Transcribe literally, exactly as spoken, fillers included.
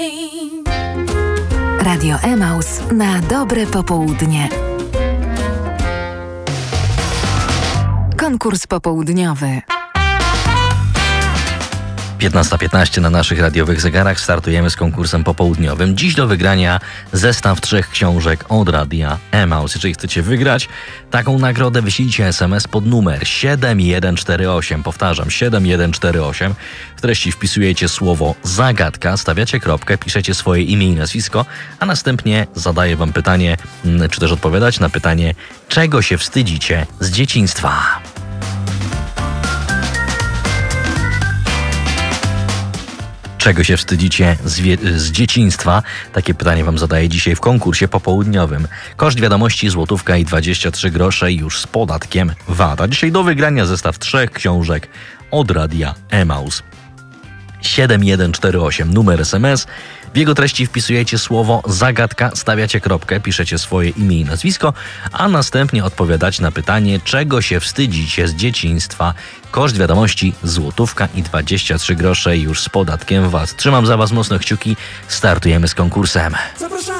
Radio Emaus na dobre popołudnie. Konkurs popołudniowy. piętnasta piętnaście na naszych radiowych zegarach. Startujemy z konkursem popołudniowym. Dziś do wygrania zestaw trzech książek od Radia Emaus. Jeżeli chcecie wygrać taką nagrodę, wyślijcie es em es pod numer siedem jeden cztery osiem. Powtarzam, siedem jeden cztery osiem. W treści wpisujecie słowo zagadka, stawiacie kropkę, piszecie swoje imię i nazwisko, a następnie zadaję wam pytanie, czy też odpowiadać na pytanie, czego się wstydzicie z dzieciństwa. Czego się wstydzicie z, wie- z dzieciństwa? Takie pytanie wam zadaję dzisiaj w konkursie popołudniowym. Koszt wiadomości złotówka i dwadzieścia trzy grosze już z podatkiem V A T. A dzisiaj do wygrania zestaw trzech książek od Radia Emaus. siedem jeden cztery osiem, numer es em es. W jego treści wpisujecie słowo zagadka, stawiacie kropkę, piszecie swoje imię i nazwisko, a następnie odpowiadacie na pytanie, czego się wstydzicie z dzieciństwa. Koszt wiadomości złotówka i dwadzieścia trzy grosze już z podatkiem V A T. Trzymam za was mocno kciuki, startujemy z konkursem. Zapraszamy!